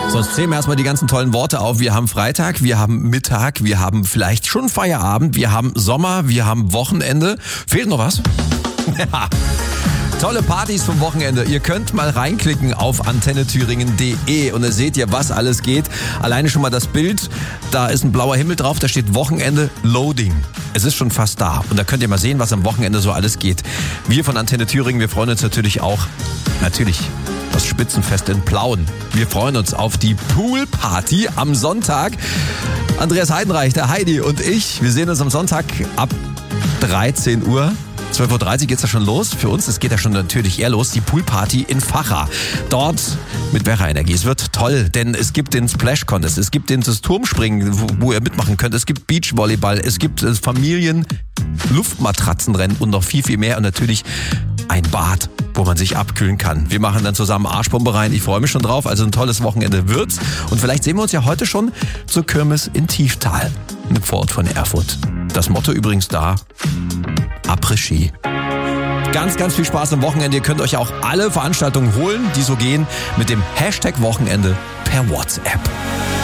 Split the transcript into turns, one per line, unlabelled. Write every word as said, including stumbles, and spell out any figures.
Sonst zählen wir erstmal die ganzen tollen Worte auf. Wir haben Freitag, wir haben Mittag, wir haben vielleicht schon Feierabend, wir haben Sommer, wir haben Wochenende. Fehlt noch was? Ja. Tolle Partys vom Wochenende. Ihr könnt mal reinklicken auf antenne thüringen punkt de und da seht ihr, was alles geht. Alleine schon mal das Bild. Da ist ein blauer Himmel drauf, da steht Wochenende Loading. Es ist schon fast da. Und da könnt ihr mal sehen, was am Wochenende so alles geht. Wir von Antenne Thüringen, wir freuen uns natürlich auch, natürlich, das Spitzenfest in Plauen. Wir freuen uns auf die Poolparty am Sonntag. Andreas Heidenreich, der Heidi und ich, wir sehen uns am Sonntag ab dreizehn Uhr. zwölf Uhr dreißig geht's ja schon los. Für uns, es geht ja schon natürlich eher los, die Poolparty in Vacha. Dort mit Werra Energie. Es wird toll, denn es gibt den Splash Contest, es gibt den das Turmspringen, wo, wo ihr mitmachen könnt. Es gibt Beachvolleyball, es gibt Familien, Luftmatratzenrennen und noch viel, viel mehr. Und natürlich ein Bad, wo man sich abkühlen kann. Wir machen dann zusammen Arschbombe rein. Ich freue mich schon drauf. Also ein tolles Wochenende wird's. Und vielleicht sehen wir uns ja heute schon zur Kirmes in Tieftal, einem Vorort von Erfurt. Das Motto übrigens da: Après-Ski. Ganz, ganz viel Spaß am Wochenende. Ihr könnt euch auch alle Veranstaltungen holen, die so gehen, mit dem Hashtag Wochenende per WhatsApp.